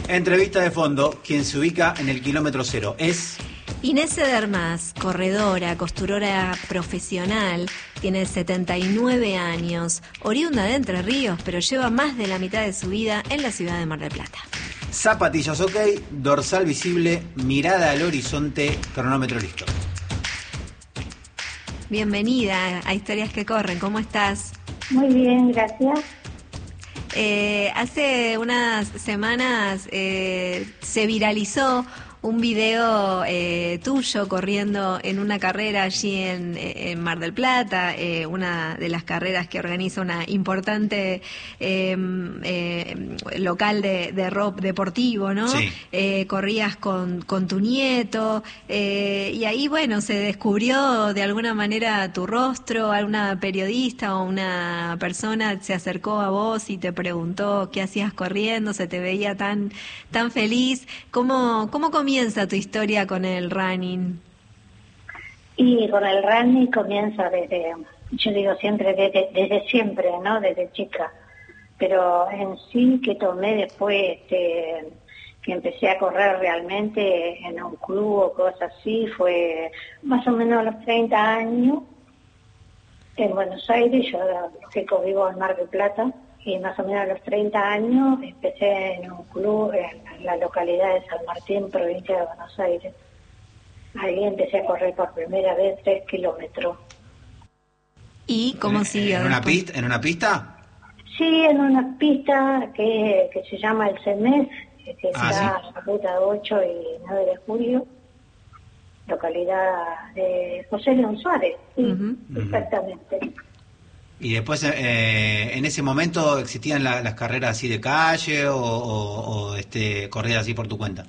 Entrevista de fondo, quien se ubica en el kilómetro cero es... Inés Cedermás, corredora, costurora profesional, tiene 79 años, oriunda de Entre Ríos, pero lleva más de la mitad de su vida en la ciudad de Mar del Plata. Zapatillas ok, dorsal visible, mirada al horizonte, cronómetro listo. Bienvenida a Historias que Corren, ¿cómo estás? Muy bien, gracias. Hace unas semanas se viralizó un video tuyo corriendo en una carrera allí en Mar del Plata, una de las carreras que organiza una importante local de rock deportivo, ¿no? Sí. Corrías con tu nieto, y ahí, bueno, se descubrió de alguna manera tu rostro, alguna periodista o una persona se acercó a vos y te preguntó qué hacías corriendo, se te veía tan feliz. ¿Cómo comienza tu historia con el running? Y con el running comienza desde, yo digo siempre, desde siempre, ¿no? Desde chica. Pero en sí que tomé después, que empecé a correr realmente en un club o cosas así, fue más o menos a los 30 años en Buenos Aires. Yo lógico vivo en Mar del Plata, y más o menos a los 30 años empecé en un club en la localidad de San Martín, provincia de Buenos Aires. Ahí empecé a correr por primera vez 3 kilómetros. ¿Y cómo siguió? ¿En una pista? Sí, en una pista que se llama el CEMES, que está sí. en la ruta 8 y 9 de julio, localidad de José León Suárez. Sí, exactamente. Y después, en ese momento, ¿existían las carreras así de calle o corridas así por tu cuenta?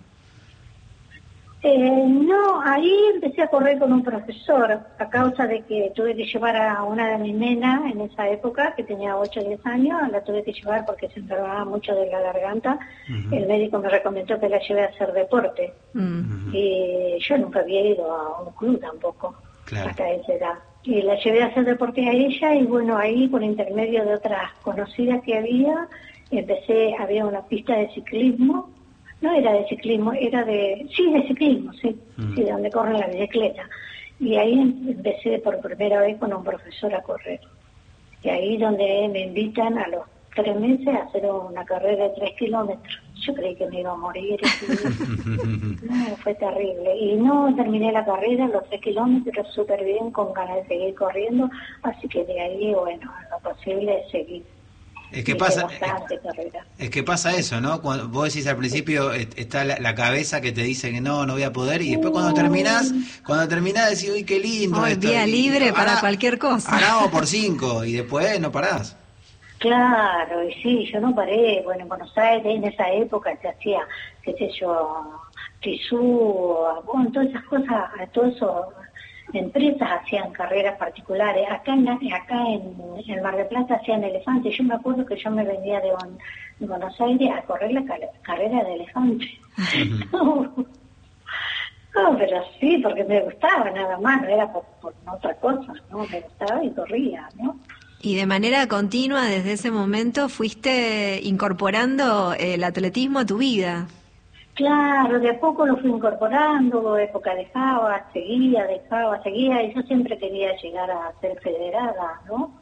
No, ahí empecé a correr con un profesor, a causa de que tuve que llevar a una de mis nenas en esa época, que tenía 8 o 10 años, la tuve que llevar porque se enfermaba mucho de la garganta. El médico me recomendó que la lleve a hacer deporte. Y yo nunca había ido a un club tampoco, claro, hasta esa edad. Y la llevé a hacer deporte a ella, y bueno, ahí por intermedio de otras conocidas que había una pista de ciclismo. No era de ciclismo, de ciclismo, sí, donde corren la bicicleta. Y ahí empecé por primera vez con un profesor a correr. Y ahí donde me invitan a los 3 meses a hacer una carrera de 3 kilómetros. Yo creí que me iba a morir. No, fue terrible. Y no terminé la carrera, los 3 kilómetros súper bien, con ganas de seguir corriendo. Así que de ahí, bueno, lo posible es seguir. Es que pasa eso, ¿no? Cuando vos decís al principio, está la cabeza que te dice que no voy a poder, y después cuando terminás decís, uy, qué lindo. Día libre para cualquier cosa. Ahora vamos por 5 y después no parás. Claro, y sí, yo no paré. Bueno, en Buenos Aires en esa época se hacía, qué sé yo, tisú, bueno, todas esas cosas, todo eso. Empresas hacían carreras particulares. Acá en Mar del Plata hacían elefantes. Yo me acuerdo que yo me venía de Buenos Aires a correr la carrera de elefantes. No, pero sí, porque me gustaba nada más, no era por otra cosa, ¿no? Me gustaba y corría, ¿no? Y de manera continua, desde ese momento, fuiste incorporando el atletismo a tu vida. Claro, de a poco lo fui incorporando, época dejaba, seguía, y yo siempre quería llegar a ser federada, ¿no?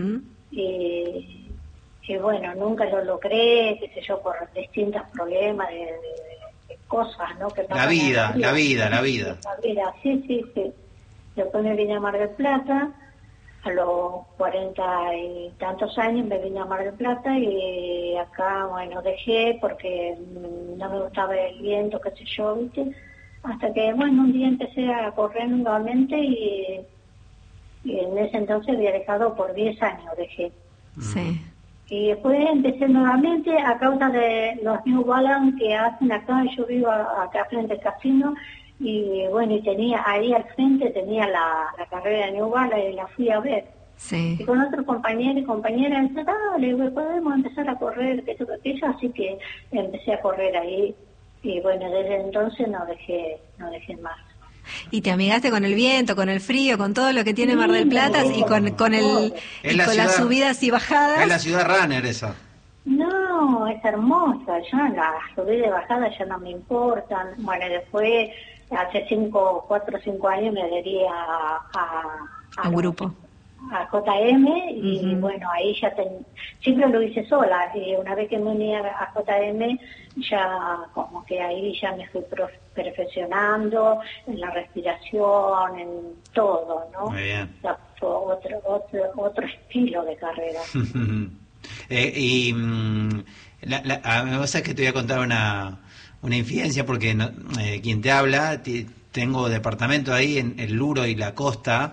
Y bueno, nunca lo logré, qué sé yo, por distintos problemas de cosas, ¿no? Que la vida. Sí. Después me vine a Mar del Plata, a los 40 y tantos años me vine a Mar del Plata, y acá, bueno, dejé porque no me gustaba el viento, qué sé yo, ¿viste? Hasta que, bueno, un día empecé a correr nuevamente, y en ese entonces había dejado por 10 años, dejé. Sí. Y después empecé nuevamente a causa de los New Balance que hacen acá. Yo vivo acá frente al casino, y bueno, y tenía ahí al frente la carrera de New Balance, y la fui a ver. Sí. Y con otros compañeros y compañeras, dice, dale, podemos empezar a correr, que esto, que aquello. Así que empecé a correr ahí, y bueno, desde entonces no dejé más. Y te amigaste con el viento, con el frío, con todo lo que tiene Mar del Plata, y con las subidas y bajadas. Es la ciudad runner esa. No, No, es hermosa, ya la subida y bajada ya no me importan. Bueno, después, hace 4 o 5 años me adherí a grupo. A JM y bueno, ahí ya siempre lo hice sola y una vez que me uní a JM ya como que ahí ya me fui perfeccionando en la respiración, en todo, ¿no? Muy bien. O sea, fue otro estilo de carrera. Vos sabés que te voy a contar una infidencia porque quien te habla, tengo departamento ahí en el Luro y la costa,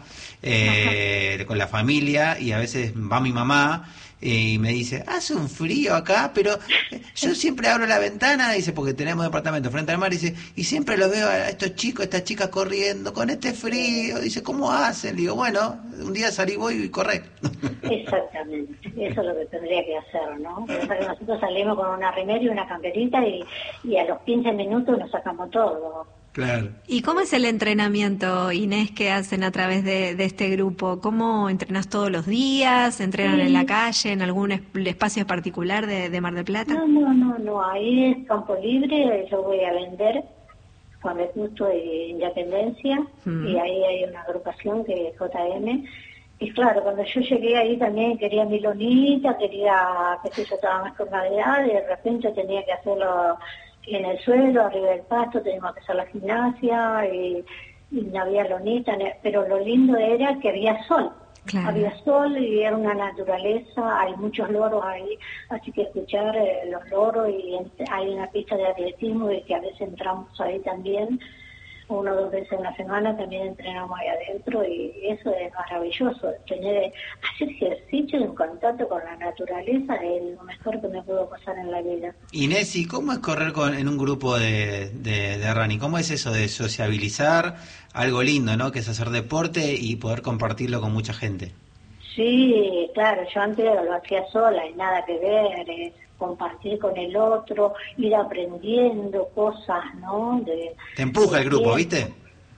con la familia, y a veces va mi mamá y me dice, hace un frío acá, pero yo siempre abro la ventana, dice, porque tenemos departamento frente al mar, dice, y siempre los veo a estos chicos, estas chicas corriendo con este frío, dice, ¿cómo hacen? Digo, bueno, un día salí voy y corré. Exactamente, eso es lo que tendría que hacer, ¿no? Porque nosotros salimos con una remera y una camperita y a los 15 minutos nos sacamos todo. Claro. ¿Y cómo es el entrenamiento, Inés, que hacen a través de este grupo? ¿Cómo entrenás todos los días? ¿Entrenan en la calle, en algún espacio particular de Mar del Plata? No, ahí es campo libre, yo voy a vender cuando es justo de Independencia y ahí hay una agrupación que es JM. Y claro, cuando yo llegué ahí también quería mi lonita, quería, que yo estaba más con edad y de repente tenía que hacerlo en el suelo, arriba del pasto, teníamos que hacer la gimnasia y no había lonita, pero lo lindo era que había sol. Claro. Había sol y era una naturaleza, hay muchos loros ahí, así que escuchar los loros y hay una pista de atletismo y que a veces entramos ahí también, 1 o 2 veces en la semana también entrenamos ahí adentro y eso es maravilloso, hacer ejercicio en contacto con la naturaleza es lo mejor que me pudo pasar en la vida. Inés, ¿y cómo es correr en un grupo de running? ¿Cómo es eso de sociabilizar? Algo lindo, ¿no? Que es hacer deporte y poder compartirlo con mucha gente. Sí, claro, yo antes lo hacía sola y nada que ver, compartir con el otro, ir aprendiendo cosas, ¿no? Te empuja el grupo, ¿viste?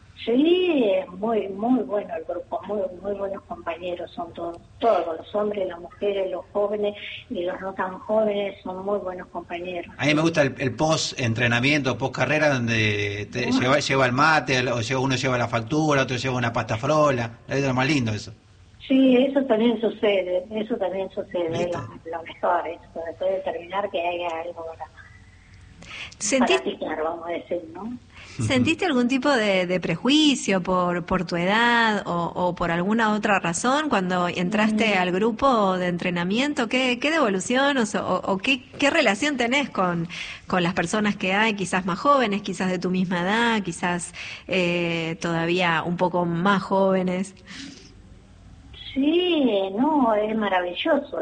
Sí, es muy bueno el grupo, muy buenos compañeros son todos, los hombres, las mujeres, los jóvenes y los no tan jóvenes son muy buenos compañeros. A mí me gusta el post-entrenamiento, post-carrera, donde lleva el mate, uno lleva la factura, otro lleva una pasta frola, es lo más lindo eso. Sí, eso también sucede, es lo mejor, eso, después de terminar que haya algo para picar, vamos a decir, ¿no? ¿Sentiste algún tipo de prejuicio por tu edad o por alguna otra razón cuando entraste al grupo de entrenamiento? ¿Qué devolución o qué relación tenés con las personas que hay, quizás más jóvenes, quizás de tu misma edad, quizás todavía un poco más jóvenes? Sí, no, es maravilloso.